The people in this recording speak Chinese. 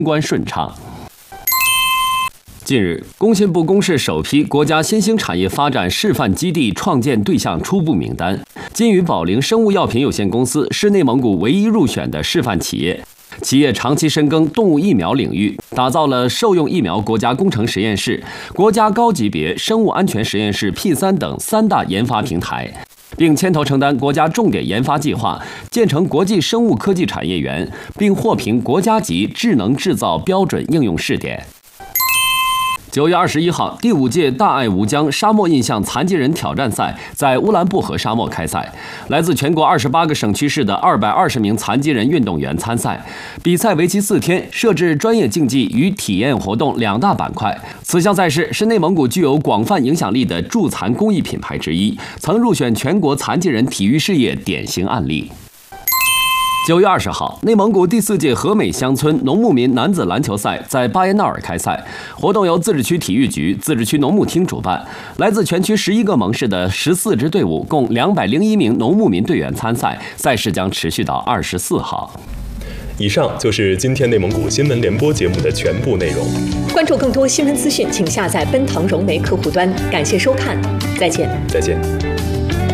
关顺畅。近日，工信部公示首批国家新兴产业发展示范基地创建对象初步名单，金宇宝灵生物药品有限公司是内蒙古唯一入选的示范企业。企业长期深耕动物疫苗领域，打造了兽用疫苗国家工程实验室、国家高级别生物安全实验室 P3 等3大研发平台，并牵头承担国家重点研发计划，建成国际生物科技产业园，并获评国家级智能制造标准应用试点。9月21号，第5届大爱吴江沙漠印象残疾人挑战赛在乌兰布和沙漠开赛，来自全国28个省区市的220名残疾人运动员参赛。比赛为期4天，设置专业竞技与体验活动2大板块。此项赛事是内蒙古具有广泛影响力的助残公益品牌之一，曾入选全国残疾人体育事业典型案例。9月20号，内蒙古第4届和美乡村农牧民男子篮球赛在巴彦淖尔开赛，活动由自治区体育局、自治区农牧厅主办，来自全区11个盟市的14支队伍，共201名农牧民队员参赛，赛事将持续到24号。 以上就是今天内蒙古新闻联播节目的全部内容。 关注更多新闻资讯，请下载奔腾融媒客户端。感谢收看，再见。 再见。